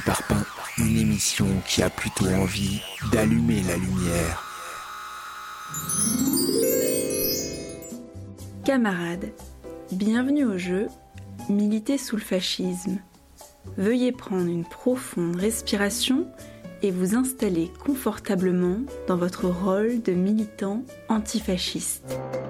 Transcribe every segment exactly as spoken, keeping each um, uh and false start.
Parpaing, une émission qui a plutôt envie d'allumer la lumière. Camarades, bienvenue au jeu Militer sous le fascisme. Veuillez prendre une profonde respiration et vous installer confortablement dans votre rôle de militant antifasciste.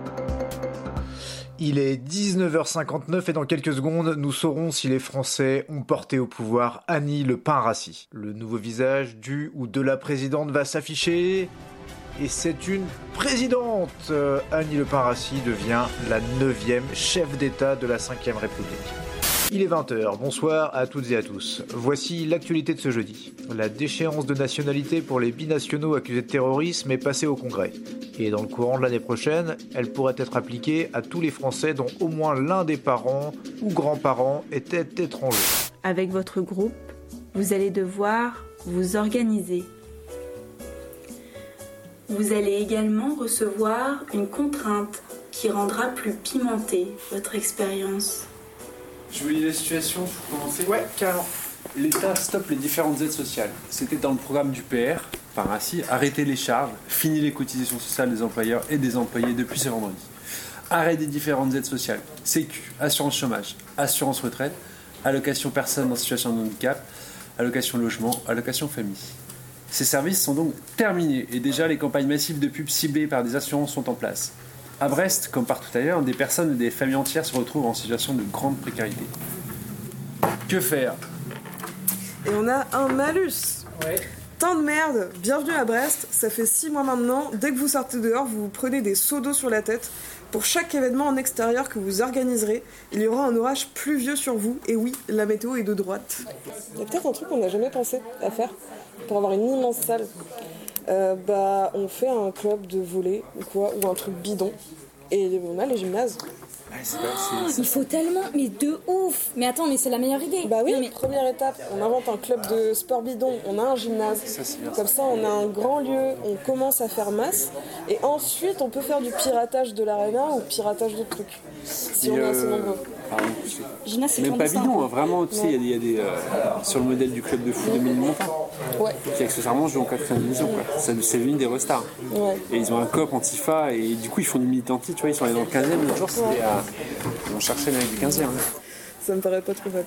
Il est dix-neuf heures cinquante-neuf et dans quelques secondes, nous saurons si les Français ont porté au pouvoir Annie Le Pin-Rassi. Le nouveau visage du ou de la présidente va s'afficher et c'est une présidente. Euh, Annie Le Pin-Rassi devient la neuvième chef d'État de la cinquième République. Il est vingt heures, bonsoir à toutes et à tous. Voici l'actualité de ce jeudi. La déchéance de nationalité pour les binationaux accusés de terrorisme est passée au Congrès. Et dans le courant de l'année prochaine, elle pourrait être appliquée à tous les Français dont au moins l'un des parents ou grands-parents était étranger. Avec votre groupe, vous allez devoir vous organiser. Vous allez également recevoir une contrainte qui rendra plus pimentée votre expérience. Je vous lis la situation pour commencer. Ouais, carrément. L'État stoppe les différentes aides sociales. C'était dans le programme du P R, par ainsi, arrêter les charges, fini les cotisations sociales des employeurs et des employés depuis ce vendredi. Arrêt des différentes aides sociales, Sécu, assurance chômage, assurance retraite, allocation personnes en situation de handicap, allocation logement, allocation famille. Ces services sont donc terminés et déjà les campagnes massives de pub ciblées par des assurances sont en place. À Brest, comme partout ailleurs, des personnes et des familles entières se retrouvent en situation de grande précarité. Que faire ? Et on a un malus. Ouais. Tant de merde, bienvenue à Brest, ça fait six mois maintenant, dès que vous sortez dehors, vous vous prenez des seaux d'eau sur la tête. Pour chaque événement en extérieur que vous organiserez, il y aura un orage pluvieux sur vous, et oui, la météo est de droite. Il y a peut-être un truc qu'on n'a jamais pensé à faire pour avoir une immense salle. Euh, bah, on fait un club de volley ou quoi, ou un truc bidon, et on a les gymnases. Ouais, c'est pas, c'est, c'est... Il faut tellement, mais de ouf. Mais attends, mais c'est la meilleure idée. Bah oui, non, mais... première étape, on invente un club de sport bidon, on a un gymnase. Ça, c'est bien. Comme ça, on a un grand lieu, on commence à faire masse, et ensuite, on peut faire du piratage de l'aréna ou piratage d'autres trucs. Si et on est euh... assez nombreux. Pardon, Gina, c'est même pas bidon, hein, vraiment, tu sais, il y a des, y a des euh, sur le modèle du club de foot de Ménilmontant, ouais. qui accessoirement joue en quatrième division, quoi. Ça, c'est devenu des restars. Ouais. Et ils ont un cop antifa et du coup ils font du militantisme, tu vois, ils sont allés dans le quinzième l'autre jour, c'était ouais. à... on cherchait l'année du quinzième. Ça me paraît pas trop mal.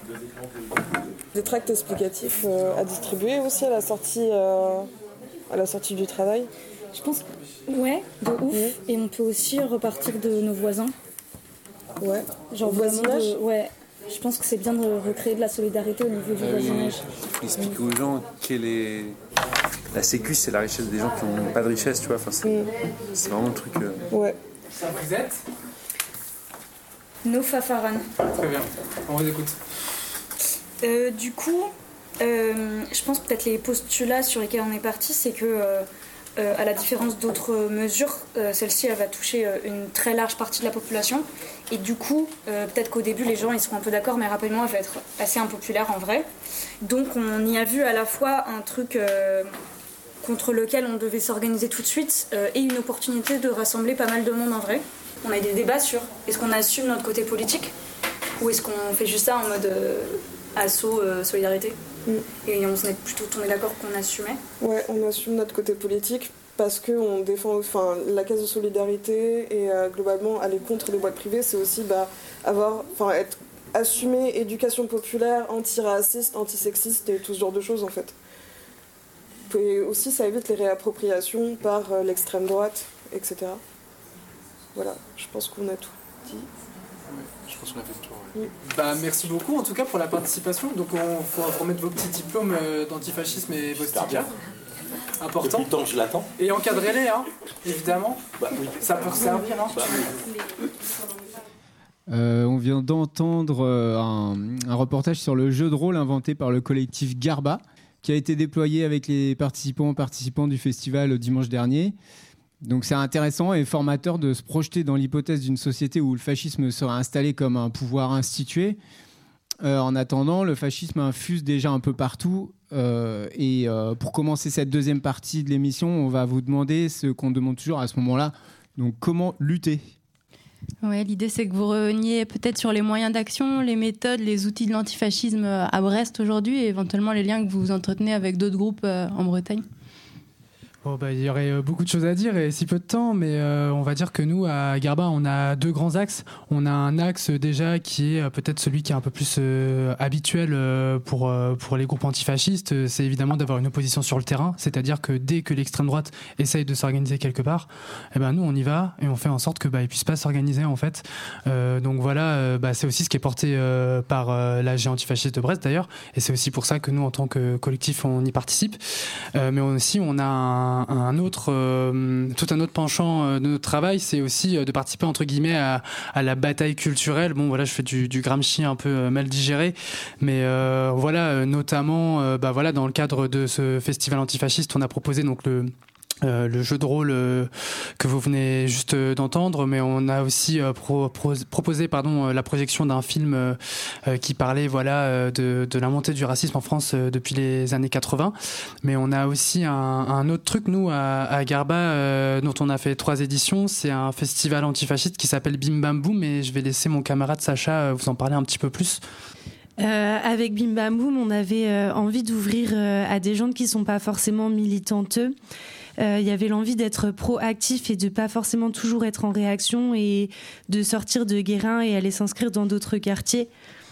Des tracts explicatifs euh, à distribuer aussi à la sortie, euh, à la sortie du travail. Je pense, ouais, de ouf. Mmh. Et on peut aussi repartir de nos voisins. Ouais. Genre voisinage. De... Ouais. Je pense que c'est bien de recréer de la solidarité au niveau du ah voisinage. Oui. Il faut expliquer mmh. aux gens quelle est la sécu, c'est la richesse des gens qui n'ont pas de richesse, tu vois. Enfin, c'est, mmh. c'est vraiment le truc. Euh... Ouais. Ça vous êtes No Fafaran. Très bien. On vous écoute. Euh, du coup, euh, je pense peut-être les postulats sur lesquels on est parti, c'est que euh, Euh, à la différence d'autres mesures, euh, celle-ci elle va toucher euh, une très large partie de la population et du coup euh, peut-être qu'au début les gens ils seront un peu d'accord mais rappellement elle va être assez impopulaire en vrai, donc on y a vu à la fois un truc euh, contre lequel on devait s'organiser tout de suite euh, et une opportunité de rassembler pas mal de monde en vrai. On a eu des débats sur est-ce qu'on assume notre côté politique ou est-ce qu'on fait juste ça en mode euh, assaut euh, solidarité. Mm. Et on s'en est plutôt tourné d'accord qu'on assumait. Ouais, on assume notre côté politique parce qu'on défend enfin, la caisse de solidarité et euh, globalement aller contre les boîtes privées, c'est aussi bah, avoir, être assumé éducation populaire, anti-raciste, anti-sexiste et tout ce genre de choses en fait. Et aussi ça évite les réappropriations par euh, l'extrême droite, et cetera. Voilà, je pense qu'on a tout dit. Je pense qu'on a fait le tour. Ouais. Oui. Bah, merci beaucoup en tout cas pour la participation. Donc on faut remettre vos petits diplômes d'antifascisme et vos stickers. Important. Depuis le temps que je l'attends. Et encadrez-les, hein, évidemment. Bah, oui. Ça peut servir. Hein. Bah, oui. Euh, on vient d'entendre euh, un, un reportage sur le jeu de rôle inventé par le collectif Garba, qui a été déployé avec les participants et participants du festival dimanche dernier. Donc c'est intéressant et formateur de se projeter dans l'hypothèse d'une société où le fascisme serait installé comme un pouvoir institué. Euh, en attendant, le fascisme infuse déjà un peu partout. Euh, et euh, pour commencer cette deuxième partie de l'émission, on va vous demander ce qu'on demande toujours à ce moment-là. Donc comment lutter ? Ouais, l'idée c'est que vous reveniez peut-être sur les moyens d'action, les méthodes, les outils de l'antifascisme à Brest aujourd'hui et éventuellement les liens que vous entretenez avec d'autres groupes en Bretagne. Bon, bah, il y aurait beaucoup de choses à dire et si peu de temps, mais euh, on va dire que nous, à Garba, on a deux grands axes. On a un axe déjà qui est euh, peut-être celui qui est un peu plus euh, habituel euh, pour, euh, pour les groupes antifascistes. C'est évidemment d'avoir une opposition sur le terrain, c'est-à-dire que dès que l'extrême droite essaye de s'organiser quelque part, eh ben, nous, on y va et on fait en sorte que bah, ils puissent pas s'organiser en fait. Euh, donc voilà, euh, bah, c'est aussi ce qui est porté euh, par euh, l'A G antifasciste de Brest d'ailleurs, et c'est aussi pour ça que nous, en tant que collectif, on y participe. Euh, mais aussi, on a un Un autre, euh, tout un autre penchant euh, de notre travail, c'est aussi euh, de participer entre guillemets à, à la bataille culturelle. Bon, voilà, je fais du, du Gramsci un peu euh, mal digéré, mais euh, voilà, euh, notamment, euh, bah voilà, dans le cadre de ce festival antifasciste, on a proposé donc le Euh, le jeu de rôle euh, que vous venez juste euh, d'entendre, mais on a aussi euh, pro, pro, proposé pardon, euh, la projection d'un film euh, euh, qui parlait voilà, euh, de, de la montée du racisme en France euh, depuis les années quatre-vingts. Mais on a aussi un, un autre truc, nous, à, à Garba, euh, dont on a fait trois éditions. C'est un festival antifasciste qui s'appelle Bim Bam Boum, et je vais laisser mon camarade Sacha vous en parler un petit peu plus. Euh, avec Bim Bam Boum, on avait euh, envie d'ouvrir euh, à des gens qui ne sont pas forcément militanteux. Il euh, y avait l'envie d'être proactif et de pas forcément toujours être en réaction et de sortir de Guérin et aller s'inscrire dans d'autres quartiers.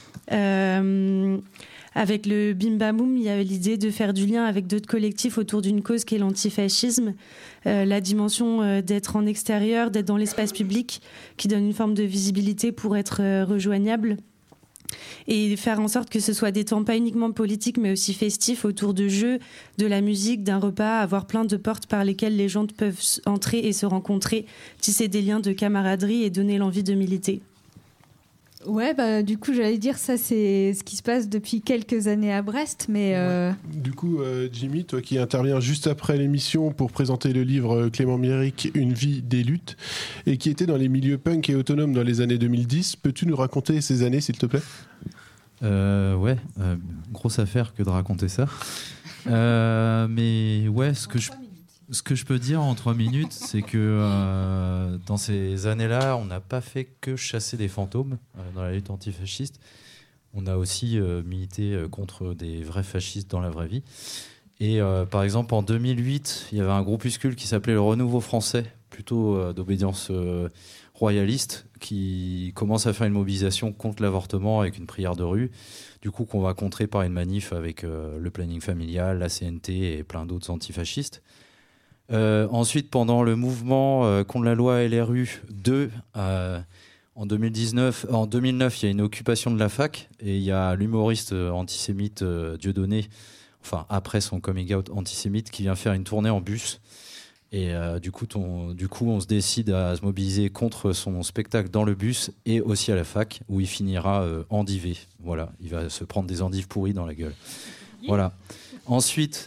Euh, avec le Bim Bam Boum, il y avait l'idée de faire du lien avec d'autres collectifs autour d'une cause qui est l'antifascisme, euh, la dimension euh, d'être en extérieur, d'être dans l'espace public, qui donne une forme de visibilité pour être euh, rejoignable. Et faire en sorte que ce soit des temps pas uniquement politiques mais aussi festifs autour de jeux, de la musique, d'un repas, avoir plein de portes par lesquelles les gens peuvent entrer et se rencontrer, tisser des liens de camaraderie et donner l'envie de militer. Ouais, bah, du coup, j'allais dire, ça, c'est ce qui se passe depuis quelques années à Brest, mais... Euh... Ouais. Du coup, euh, Jimmy, toi qui interviens juste après l'émission pour présenter le livre Clément Méric, Une vie, des luttes, et qui était dans les milieux punk et autonomes dans les années deux mille dix, peux-tu nous raconter ces années, s'il te plaît ? euh, Ouais, euh, grosse affaire que de raconter ça. Euh, mais ouais, ce que je... Ce que je peux dire en trois minutes, c'est que euh, dans ces années-là, on n'a pas fait que chasser des fantômes euh, dans la lutte antifasciste. On a aussi euh, milité euh, contre des vrais fascistes dans la vraie vie. Et euh, par exemple, en deux mille huit, il y avait un groupuscule qui s'appelait le Renouveau Français, plutôt euh, d'obédience euh, royaliste, qui commence à faire une mobilisation contre l'avortement avec une prière de rue. Du coup, qu'on va contrer par une manif avec euh, le planning familial, la C N T et plein d'autres antifascistes. Euh, ensuite, pendant le mouvement euh, contre la loi L R U deux, euh, en, deux mille dix-neuf, en deux mille neuf, il y a une occupation de la fac et il y a l'humoriste euh, antisémite euh, Dieudonné, enfin après son coming out antisémite, qui vient faire une tournée en bus. Et euh, du, coup, ton, du coup, on se décide à se mobiliser contre son spectacle dans le bus et aussi à la fac, où il finira euh, endivé. Voilà, il va se prendre des endives pourries dans la gueule. Voilà. Ensuite,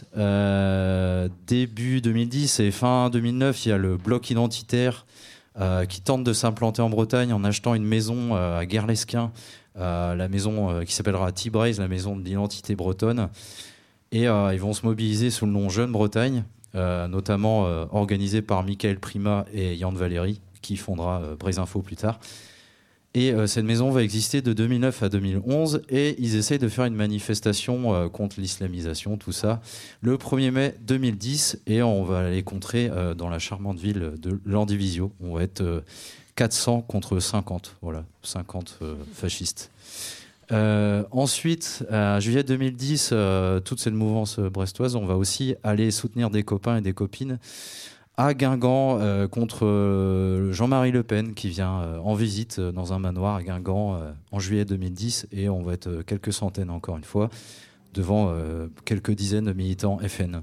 euh, début deux mille dix et fin deux mille neuf, il y a le bloc identitaire euh, qui tente de s'implanter en Bretagne en achetant une maison euh, à Guerlesquin, euh, la maison euh, qui s'appellera T-Braze, la maison de l'identité bretonne. Et euh, ils vont se mobiliser sous le nom Jeune Bretagne, euh, notamment euh, organisé par Michael Prima et Yann Valéry, qui fondera euh, Braise Info plus tard. Et euh, cette maison va exister de deux mille neuf à deux mille onze et ils essayent de faire une manifestation euh, contre l'islamisation, tout ça, le premier mai deux mille dix, et on va les contrer euh, dans la charmante ville de Landivisio. On va être euh, quatre cents contre cinquante, voilà, cinquante euh, fascistes. Euh, ensuite, en juillet deux mille dix, euh, toute cette mouvance brestoise, on va aussi aller soutenir des copains et des copines à Guingamp euh, contre euh, Jean-Marie Le Pen qui vient euh, en visite euh, dans un manoir à Guingamp euh, en juillet deux mille dix, et on va être euh, quelques centaines encore une fois devant euh, quelques dizaines de militants F N.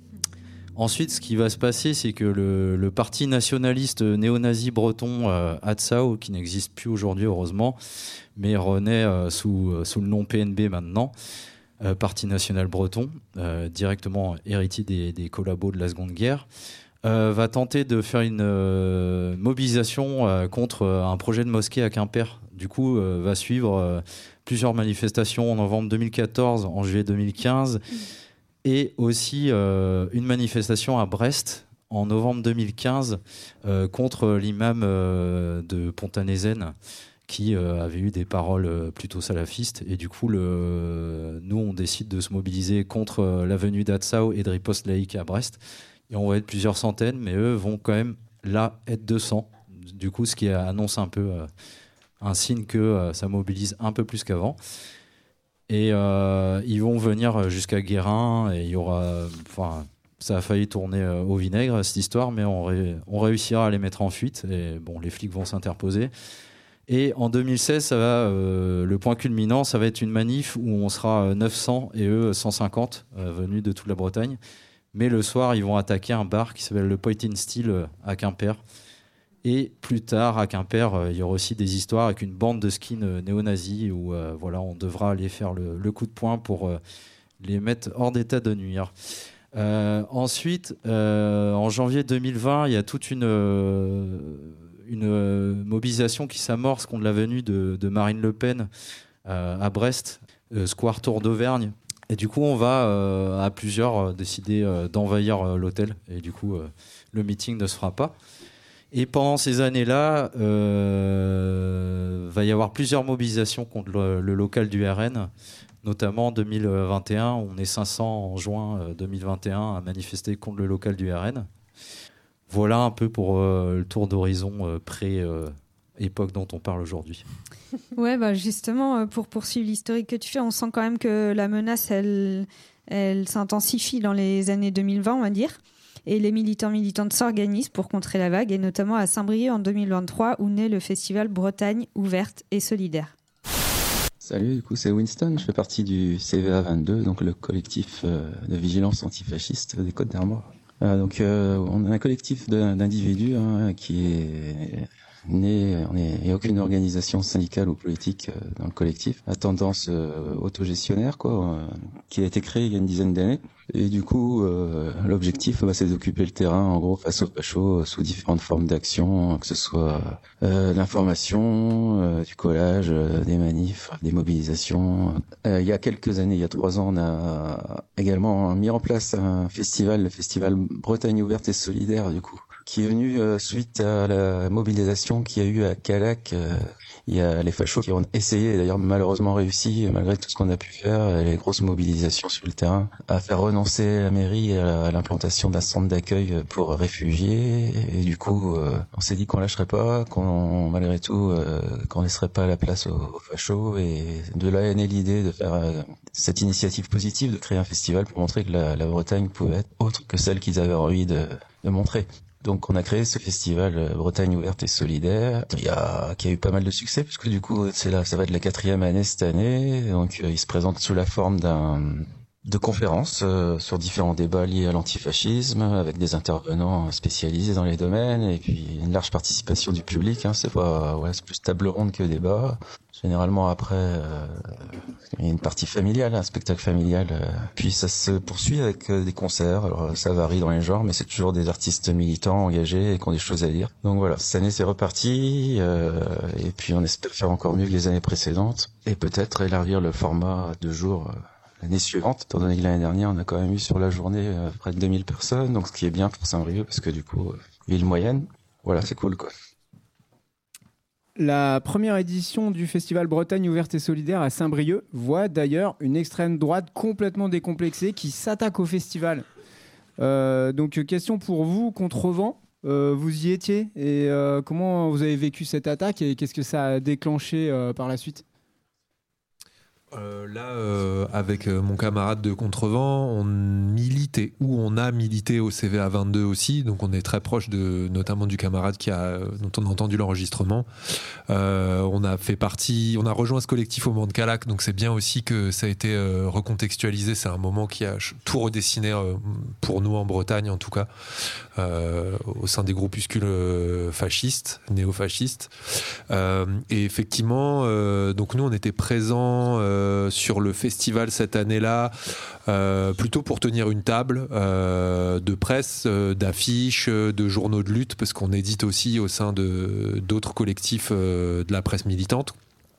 Ensuite, ce qui va se passer, c'est que le, le parti nationaliste néo-nazi breton euh, Atsao, qui n'existe plus aujourd'hui heureusement, mais renaît euh, sous, euh, sous le nom P N B maintenant, euh, Parti national breton, euh, directement héritier des, des collabos de la Seconde Guerre, Euh, va tenter de faire une euh, mobilisation euh, contre euh, un projet de mosquée à Quimper. Du coup, euh, va suivre euh, plusieurs manifestations en novembre deux mille quatorze, en juillet deux mille quinze, et aussi euh, une manifestation à Brest en novembre deux mille quinze euh, contre l'imam euh, de Pont-à-Nézen qui euh, avait eu des paroles euh, plutôt salafistes. Et du coup, le, nous, on décide de se mobiliser contre euh, la venue d'Atsao et de Riposte Laïque à Brest. Et on va être plusieurs centaines, mais eux vont quand même là être deux cents. Du coup, ce qui annonce un peu euh, un signe que euh, ça mobilise un peu plus qu'avant. Et euh, ils vont venir jusqu'à Guérin et il y aura... Enfin, ça a failli tourner euh, au vinaigre, cette histoire, mais on, ré, on réussira à les mettre en fuite. Et bon, les flics vont s'interposer. Et en deux mille seize, ça va, euh, le point culminant, ça va être une manif où on sera neuf cents et eux cent cinquante euh, venus de toute la Bretagne. Mais le soir, ils vont attaquer un bar qui s'appelle le Point in Steel euh, à Quimper. Et plus tard, à Quimper, euh, il y aura aussi des histoires avec une bande de skins euh, néo-nazis où euh, voilà, on devra aller faire le, le coup de poing pour euh, les mettre hors d'état de nuire. Euh, ensuite, euh, en janvier deux mille vingt, il y a toute une... Euh, une euh, mobilisation qui s'amorce contre la venue de, de Marine Le Pen euh, à Brest, euh, Square Tour d'Auvergne. Et du coup, on va euh, à plusieurs euh, décider euh, d'envahir euh, l'hôtel. Et du coup, euh, le meeting ne se fera pas. Et pendant ces années-là, euh, va y avoir plusieurs mobilisations contre le, le local du R N. Notamment en deux mille vingt et un, on est cinq cents en juin deux mille vingt et un à manifester contre le local du R N. Voilà un peu pour euh, le tour d'horizon euh, pré-époque euh, dont on parle aujourd'hui. Ouais, bah justement, pour poursuivre l'historique que tu fais, on sent quand même que la menace, elle, elle s'intensifie dans les années deux mille vingt, on va dire. Et les militants militantes s'organisent pour contrer la vague, et notamment à Saint-Brieuc en deux mille vingt-trois, où naît le festival Bretagne ouverte et solidaire. Salut, du coup c'est Winston, je fais partie du C V A vingt-deux, donc le collectif euh, de vigilance antifasciste des Côtes d'Armor. Euh, donc euh, on a un collectif de, d'individus hein, qui est né, on est, il n'y a aucune organisation syndicale ou politique euh, dans le collectif, à tendance euh, autogestionnaire quoi, euh, qui a été créé il y a une dizaine d'années. Et du coup, euh, l'objectif, bah, c'est d'occuper le terrain, en gros, face aux fachos, sous différentes formes d'action, que ce soit euh, l'information, euh, du collage, euh, des manifs, des mobilisations. Euh, il y a quelques années, il y a trois ans, on a également mis en place un festival, le festival Bretagne ouverte et solidaire, du coup, qui est venu euh, suite à la mobilisation qu'il y a eu à Calac. Euh, il y a les fachos qui ont essayé, d'ailleurs malheureusement réussi, malgré tout ce qu'on a pu faire, les grosses mobilisations sur le terrain, à faire renoncer la mairie à l'implantation d'un centre d'accueil pour réfugiés. Et du coup, euh, on s'est dit qu'on lâcherait pas, qu'on malgré tout, euh, qu'on laisserait pas la place aux, aux fachos. Et de là est née l'idée de faire euh, cette initiative positive, de créer un festival pour montrer que la, la Bretagne pouvait être autre que celle qu'ils avaient envie de, de montrer. Donc on a créé ce festival Bretagne ouverte et solidaire, il y a, qui a eu pas mal de succès, puisque du coup c'est là, ça va être la quatrième année cette année. Donc euh, il se présente sous la forme d'un de conférences euh, sur différents débats liés à l'antifascisme, avec des intervenants spécialisés dans les domaines, et puis une large participation du public. Hein, c'est pas, ouais, c'est plus table ronde que débat. Généralement après, euh, il y a une partie familiale, un spectacle familial. Euh, puis ça se poursuit avec euh, des concerts. Alors ça varie dans les genres, mais c'est toujours des artistes militants, engagés et qui ont des choses à dire. Donc voilà, cette année c'est reparti, euh, et puis on espère faire encore mieux que les années précédentes, et peut-être élargir le format de jour euh, l'année suivante, étant donné que l'année dernière on a quand même eu sur la journée euh, près de deux mille personnes, donc ce qui est bien pour Saint-Brieuc, parce que du coup, euh, ville moyenne, voilà, c'est cool quoi. La première édition du festival Bretagne ouverte et solidaire à Saint-Brieuc voit d'ailleurs une extrême droite complètement décomplexée qui s'attaque au festival. Euh, donc question pour vous, Contrevent, euh, vous y étiez et euh, comment vous avez vécu cette attaque et qu'est-ce que ça a déclenché euh, par la suite ? Euh, là, euh, avec euh, mon camarade de Contrevent, on militait, ou on a milité au C V A vingt-deux aussi, donc on est très proche de, notamment du camarade qui a, dont on a entendu l'enregistrement. Euh, on a fait partie, on a rejoint ce collectif au moment de Calac, donc c'est bien aussi que ça a été euh, recontextualisé. C'est un moment qui a tout redessiné euh, pour nous en Bretagne, en tout cas, euh, au sein des groupuscules euh, fascistes, néo-fascistes. Euh, et effectivement, euh, donc nous, on était présents. Euh, sur le festival cette année-là, euh, plutôt pour tenir une table euh, de presse, euh, d'affiches, de journaux de lutte, parce qu'on édite aussi au sein de d'autres collectifs euh, de la presse militante.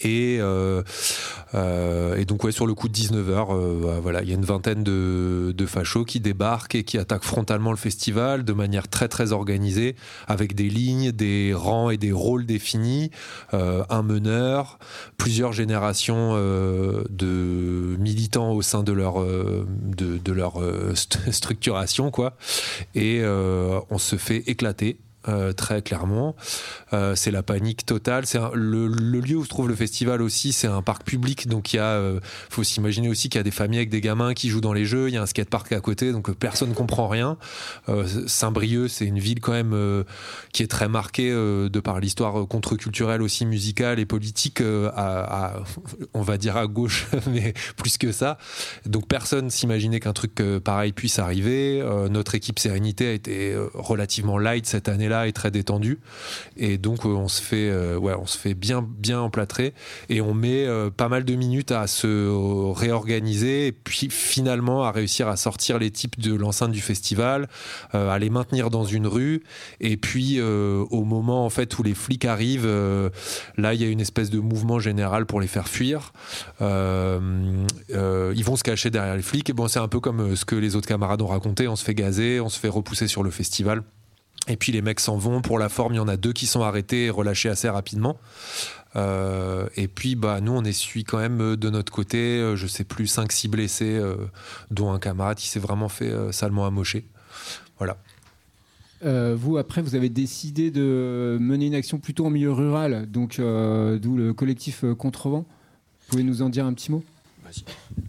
Et, euh, euh, et donc ouais, sur le coup de dix-neuf heures, euh, voilà, il y a une vingtaine de, de fachos qui débarquent et qui attaquent frontalement le festival de manière très très organisée, avec des lignes, des rangs et des rôles définis, euh, un meneur, plusieurs générations euh, de militants au sein de leur, euh, de, de leur euh, st- structuration, quoi. Et euh, on se fait éclater. Euh, très clairement, euh, c'est la panique totale. C'est un, le, le lieu où se trouve le festival aussi, c'est un parc public, donc il y a, euh, faut s'imaginer aussi qu'il y a des familles avec des gamins qui jouent dans les jeux. Il y a un skatepark à côté, donc personne ne comprend rien. Euh, Saint-Brieuc, c'est une ville quand même euh, qui est très marquée euh, de par l'histoire contre-culturelle aussi musicale et politique, euh, à, à, on va dire à gauche, mais plus que ça. Donc personne s'imaginait qu'un truc euh, pareil puisse arriver. Euh, notre équipe Sérénité a été euh, relativement light cette année là est très détendu et donc euh, on se fait euh, ouais on se fait bien bien emplâtrer et on met euh, pas mal de minutes à se euh, réorganiser et puis finalement à réussir à sortir les types de l'enceinte du festival, euh, à les maintenir dans une rue et puis euh, au moment en fait où les flics arrivent, euh, là il y a une espèce de mouvement général pour les faire fuir. Euh, euh, ils vont se cacher derrière les flics et bon c'est un peu comme ce que les autres camarades ont raconté, on se fait gazer, on se fait repousser sur le festival. Et puis les mecs s'en vont. Pour la forme, il y en a deux qui sont arrêtés et relâchés assez rapidement. Euh, et puis bah, nous, on essuie quand même de notre côté, euh, je sais plus, cinq six blessés, euh, dont un camarade qui s'est vraiment fait euh, salement amocher. Voilà. Euh, vous, après, vous avez décidé de mener une action plutôt en milieu rural, donc euh, d'où le collectif Contrevent. Vous pouvez nous en dire un petit mot ? Vas-y.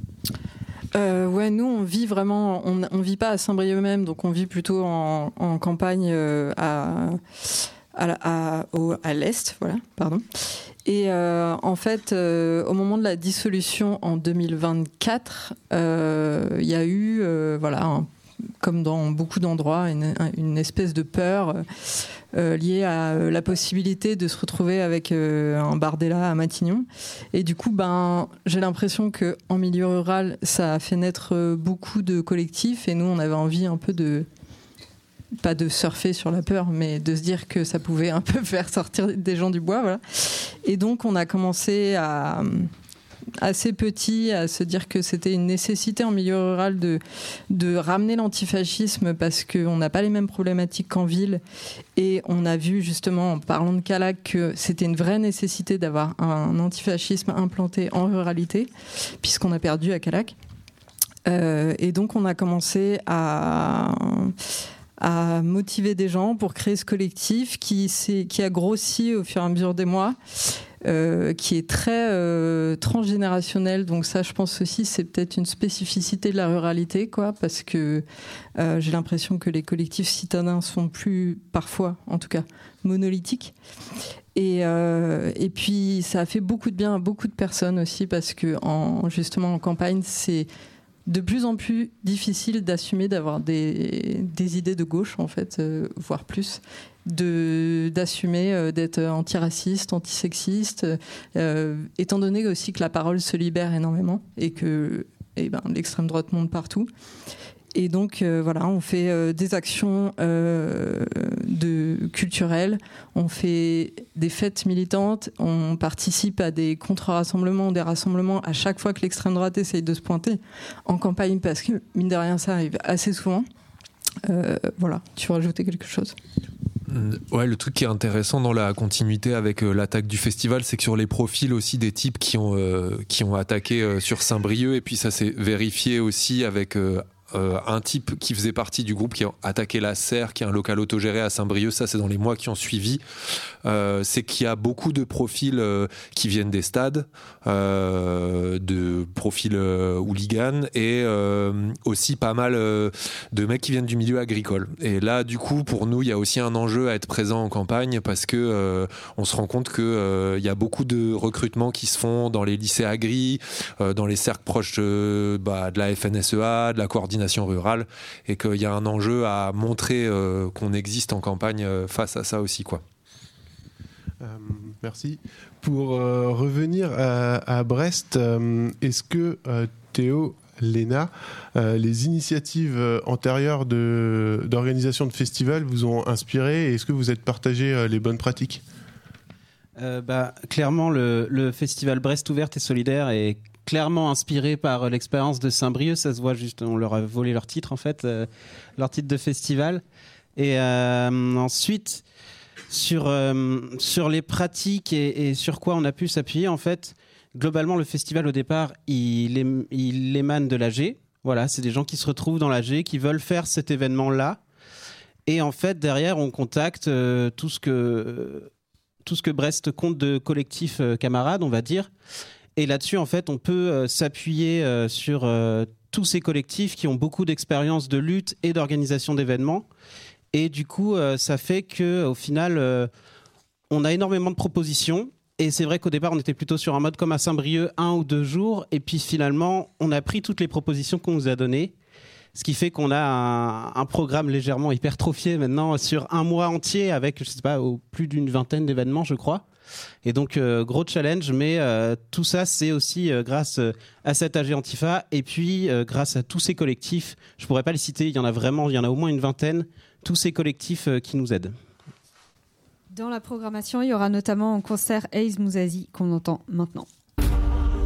Euh, ouais, nous on vit vraiment, on, on vit pas à Saint-Brieuc même, donc on vit plutôt en, en campagne euh, à, à, à, au, à l'est, voilà, pardon. Et euh, en fait, euh, au moment de la dissolution en deux mille vingt-quatre, il euh, y a eu, euh, voilà, un, comme dans beaucoup d'endroits, une, une espèce de peur euh, liée à la possibilité de se retrouver avec euh, un Bardella à Matignon. Et du coup, ben, j'ai l'impression qu'en milieu rural, ça a fait naître beaucoup de collectifs. Et nous, on avait envie un peu de... pas de surfer sur la peur, mais de se dire que ça pouvait un peu faire sortir des gens du bois. Voilà. Et donc, on a commencé à... assez petit à se dire que c'était une nécessité en milieu rural de, de ramener l'antifascisme parce qu'on n'a pas les mêmes problématiques qu'en ville et on a vu justement en parlant de Calac que c'était une vraie nécessité d'avoir un antifascisme implanté en ruralité puisqu'on a perdu à Calac euh, et donc on a commencé à... à motiver des gens pour créer ce collectif qui, qui a grossi au fur et à mesure des mois, euh, qui est très euh, transgénérationnel. Donc ça, je pense aussi, c'est peut-être une spécificité de la ruralité, quoi, parce que euh, j'ai l'impression que les collectifs citadins sont plus, parfois, en tout cas, monolithiques. Et, euh, et puis, ça a fait beaucoup de bien à beaucoup de personnes aussi, parce que en, justement, en campagne, c'est de plus en plus difficile d'assumer d'avoir des, des idées de gauche, en fait, euh, voire plus, de, d'assumer euh, d'être antiraciste, antisexiste, euh, étant donné aussi que la parole se libère énormément et que eh ben, l'extrême droite monte partout. Et donc, euh, voilà, on fait euh, des actions euh, de, culturelles, on fait des fêtes militantes, on participe à des contre-rassemblements, des rassemblements à chaque fois que l'extrême droite essaye de se pointer en campagne, parce que, mine de rien, ça arrive assez souvent. Euh, voilà, tu veux rajouter quelque chose ? Ouais, le truc qui est intéressant dans la continuité avec euh, l'attaque du festival, c'est que sur les profils aussi des types qui ont, euh, qui ont attaqué euh, sur Saint-Brieuc, et puis ça s'est vérifié aussi avec... Euh, Euh, un type qui faisait partie du groupe qui a attaqué la Serre, qui est un local autogéré à Saint-Brieuc, ça c'est dans les mois qui ont suivi, euh, c'est qu'il y a beaucoup de profils euh, qui viennent des stades, euh, de profils euh, hooligans, et euh, aussi pas mal euh, de mecs qui viennent du milieu agricole. Et là du coup pour nous il y a aussi un enjeu à être présent en campagne, parce que euh, on se rend compte que euh, il y a beaucoup de recrutements qui se font dans les lycées agri, euh, dans les cercles proches de, bah, de la F N S E A, de la coordination rurale, et qu'il y a un enjeu à montrer euh, qu'on existe en campagne euh, face à ça aussi, quoi. Euh, merci. Pour euh, revenir à, à Brest, euh, est-ce que euh, Théo, Léna, euh, les initiatives antérieures de, d'organisation de festivals vous ont inspiré, et est-ce que vous êtes partagé euh, les bonnes pratiques ? euh, bah, Clairement, le, le festival Brest Ouverte et Solidaire est clairement inspiré par l'expérience de Saint-Brieuc. Ça se voit juste, on leur a volé leur titre en fait, euh, leur titre de festival. Et euh, ensuite, sur, euh, sur les pratiques et, et sur quoi on a pu s'appuyer, en fait, globalement, le festival au départ, il, ém- il émane de l'A G. Voilà, c'est des gens qui se retrouvent dans l'A G, qui veulent faire cet événement-là. Et en fait, derrière, on contacte euh, tout ce que, euh, tout ce que Brest compte de collectifs euh, camarades, on va dire. Et là-dessus, en fait, on peut euh, s'appuyer euh, sur euh, tous ces collectifs qui ont beaucoup d'expérience de lutte et d'organisation d'événements. Et du coup, euh, ça fait qu'au final, euh, on a énormément de propositions. Et c'est vrai qu'au départ, on était plutôt sur un mode comme à Saint-Brieuc, un ou deux jours. Et puis finalement, on a pris toutes les propositions qu'on nous a données. Ce qui fait qu'on a un, un programme légèrement hypertrophié maintenant sur un mois entier avec, je sais pas, au, plus d'une vingtaine d'événements, je crois. Et donc, euh, gros challenge, mais euh, tout ça, c'est aussi euh, grâce euh, à cette A G Antifa et puis euh, grâce à tous ces collectifs. Je pourrais pas les citer, il y en a vraiment, il y en a au moins une vingtaine, tous ces collectifs euh, qui nous aident. Dans la programmation, il y aura notamment un concert Ace Mouzazi qu'on entend maintenant.